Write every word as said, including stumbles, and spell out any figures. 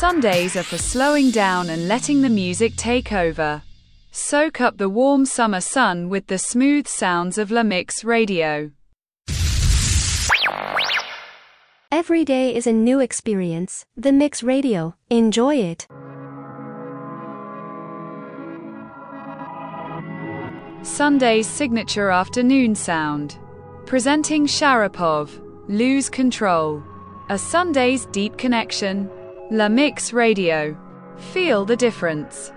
Sundays are for slowing down and letting the music take over. Soak up the warm summer sun with the smooth sounds of La Mix Radio. Every day is a new experience. The Mix Radio. Enjoy it. Sunday's signature afternoon sound. Presenting Sharapov, Lose Control. A Sunday's deep connection. La Mix Radio. Feel the difference.